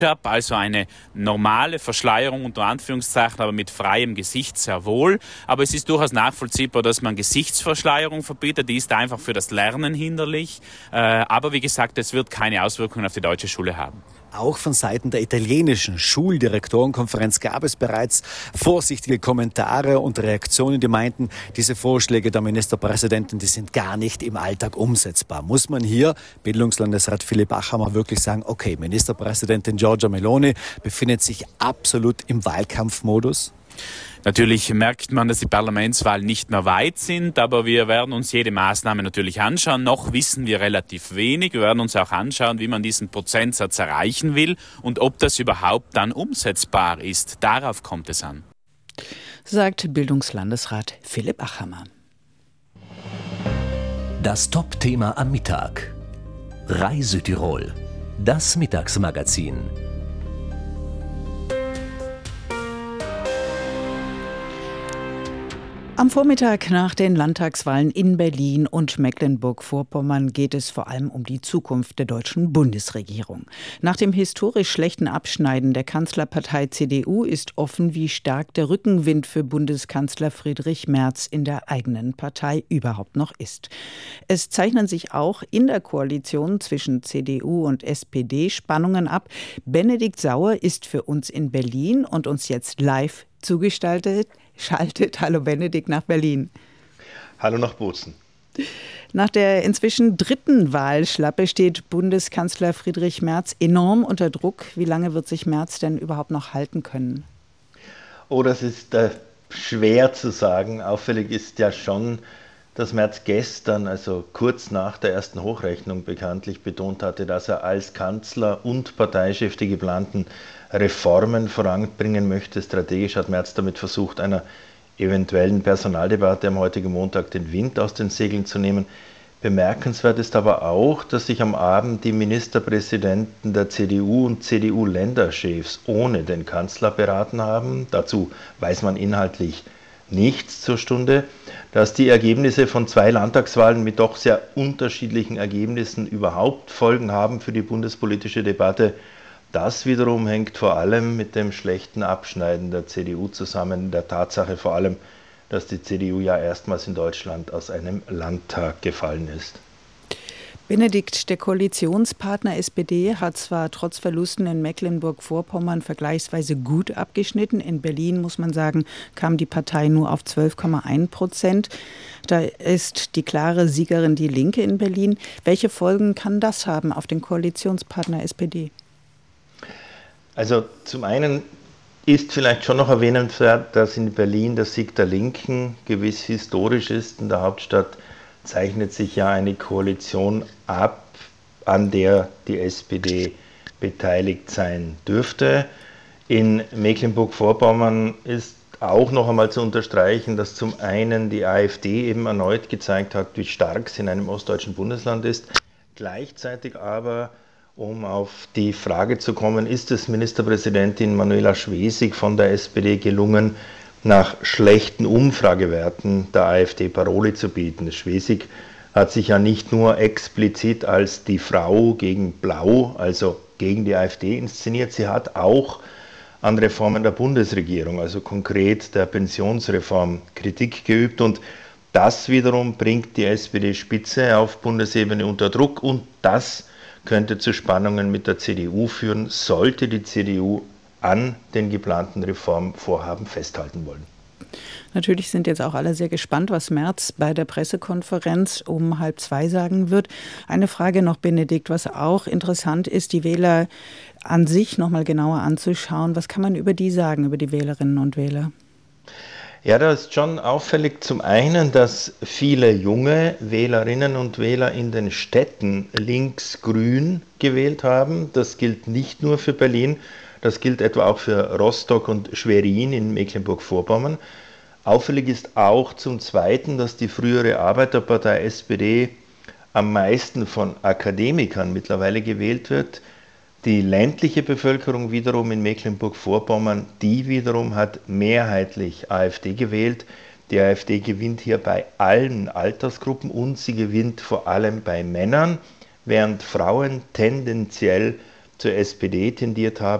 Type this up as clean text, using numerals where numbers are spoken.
Also eine normale Verschleierung unter Anführungszeichen, aber mit freiem Gesicht sehr wohl. Aber es ist durchaus nachvollziehbar, dass man Gesichtsverschleierung verbietet. Die ist einfach für das Lernen hinderlich. Aber wie gesagt, es wird keine Auswirkungen auf die deutsche Schule haben. Auch von Seiten der italienischen Schuldirektorenkonferenz gab es bereits vorsichtige Kommentare und Reaktionen, die meinten, diese Vorschläge der Ministerpräsidentin, die sind gar nicht im Alltag umsetzbar. Muss man hier, Bildungslandesrat Philipp Achammer, wirklich sagen, okay, Ministerpräsidentin Giorgia Meloni befindet sich absolut im Wahlkampfmodus? Natürlich merkt man, dass die Parlamentswahlen nicht mehr weit sind, aber wir werden uns jede Maßnahme natürlich anschauen. Noch wissen wir relativ wenig. Wir werden uns auch anschauen, wie man diesen Prozentsatz erreichen will und ob das überhaupt dann umsetzbar ist. Darauf kommt es an. Sagt Bildungslandesrat Philipp Achammer. Das Top-Thema am Mittag. Reisütirol. Das Mittagsmagazin. Am Vormittag nach den Landtagswahlen in Berlin und Mecklenburg-Vorpommern geht es vor allem um die Zukunft der deutschen Bundesregierung. Nach dem historisch schlechten Abschneiden der Kanzlerpartei CDU ist offen, wie stark der Rückenwind für Bundeskanzler Friedrich Merz in der eigenen Partei überhaupt noch ist. Es zeichnen sich auch in der Koalition zwischen CDU und SPD Spannungen ab. Benedikt Sauer ist für uns in Berlin und uns jetzt live zugeschaltet. Hallo Benedikt nach Berlin. Hallo nach Bozen. Nach der inzwischen dritten Wahlschlappe steht Bundeskanzler Friedrich Merz enorm unter Druck. Wie lange wird sich Merz denn überhaupt noch halten können? Oh, das ist schwer zu sagen. Auffällig ist ja schon, dass Merz gestern, also kurz nach der ersten Hochrechnung, bekanntlich betont hatte, dass er als Kanzler und Parteichef die geplanten Reformen voranbringen möchte. Strategisch hat Merz damit versucht, einer eventuellen Personaldebatte am heutigen Montag den Wind aus den Segeln zu nehmen. Bemerkenswert ist aber auch, dass sich am Abend die Ministerpräsidenten der CDU und CDU-Länderchefs ohne den Kanzler beraten haben. Dazu weiß man inhaltlich nichts zur Stunde. Dass die Ergebnisse von 2 Landtagswahlen mit doch sehr unterschiedlichen Ergebnissen überhaupt Folgen haben für die bundespolitische Debatte, das wiederum hängt vor allem mit dem schlechten Abschneiden der CDU zusammen, der Tatsache vor allem, dass die CDU ja erstmals in Deutschland aus einem Landtag gefallen ist. Benedikt, der Koalitionspartner SPD hat zwar trotz Verlusten in Mecklenburg-Vorpommern vergleichsweise gut abgeschnitten. In Berlin, muss man sagen, kam die Partei nur auf 12,1%. Da ist die klare Siegerin die Linke in Berlin. Welche Folgen kann das haben auf den Koalitionspartner SPD? Also zum einen ist vielleicht schon noch erwähnenswert, dass in Berlin der Sieg der Linken gewiss historisch ist. In der Hauptstadt zeichnet sich ja eine Koalition ab, an der die SPD beteiligt sein dürfte. In Mecklenburg-Vorpommern ist auch noch einmal zu unterstreichen, dass zum einen die AfD eben erneut gezeigt hat, wie stark sie in einem ostdeutschen Bundesland ist. Gleichzeitig aber, um auf die Frage zu kommen, ist es Ministerpräsidentin Manuela Schwesig von der SPD gelungen, nach schlechten Umfragewerten der AfD Paroli zu bieten. Schwesig hat sich ja nicht nur explizit als die Frau gegen Blau, also gegen die AfD inszeniert, sie hat auch an Reformen der Bundesregierung, also konkret der Pensionsreform, Kritik geübt, und das wiederum bringt die SPD-Spitze auf Bundesebene unter Druck, und das könnte zu Spannungen mit der CDU führen, sollte die CDU an den geplanten Reformvorhaben festhalten wollen. Natürlich sind jetzt auch alle sehr gespannt, was Merz bei der Pressekonferenz um 1:30 sagen wird. Eine Frage noch, Benedikt, was auch interessant ist, die Wähler an sich noch mal genauer anzuschauen. Was kann man über die sagen, über die Wählerinnen und Wähler? Ja, da ist schon auffällig zum einen, dass viele junge Wählerinnen und Wähler in den Städten links-grün gewählt haben. Das gilt nicht nur für Berlin, das gilt etwa auch für Rostock und Schwerin in Mecklenburg-Vorpommern. Auffällig ist auch zum Zweiten, dass die frühere Arbeiterpartei SPD am meisten von Akademikern mittlerweile gewählt wird. Die ländliche Bevölkerung wiederum in Mecklenburg-Vorpommern, die wiederum hat mehrheitlich AfD gewählt. Die AfD gewinnt hier bei allen Altersgruppen und sie gewinnt vor allem bei Männern, während Frauen tendenziell zur SPD tendiert haben.